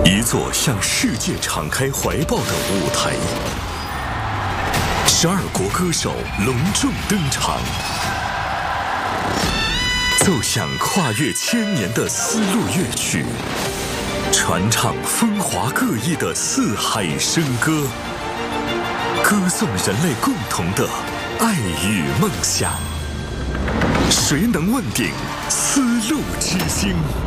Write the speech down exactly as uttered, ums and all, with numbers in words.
一座向世界敞开怀抱的舞台。十二国歌手隆重登场，奏响跨越千年的丝路乐曲，传唱风华各异的四海笙歌，歌颂人类共同的爱与梦想。谁能问鼎丝路之星？